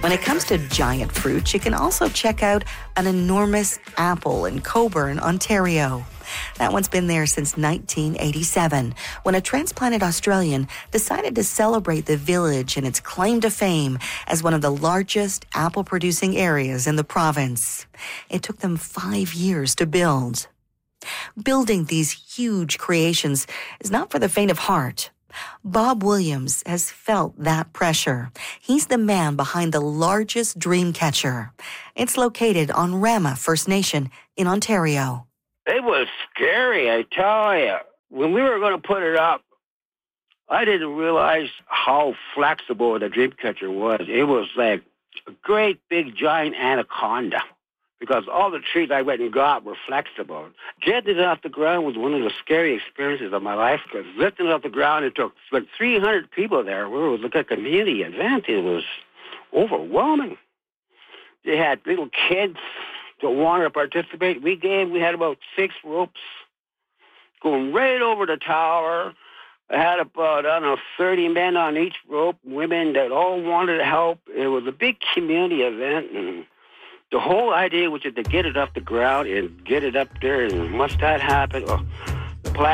When it comes to giant fruit, you can also check out an enormous apple in Coburn, Ontario. That one's been there since 1987, when a transplanted Australian decided to celebrate the village and its claim to fame as one of the largest apple-producing areas in the province. It took them 5 years to build. Building these huge creations is not for the faint of heart. Bob Williams has felt that pressure. He's the man behind the largest dream catcher. It's located on Rama First Nation in Ontario. It was scary, I tell you. When we were going to put it up, I didn't realize how flexible the dream catcher was. It was like a great big giant anaconda, because all the trees I went and got were flexible. Getting it off the ground was one of the scary experiences of my life, because lifting it off the ground, it took like 300 people there. It was like a community event. It was overwhelming. They had little kids that wanted to participate. We had about 6 ropes going right over the tower. I had about, 30 men on each rope, women that all wanted to help. It was a big community event, and the whole idea was just to get it off the ground and get it up there. And once that happened, the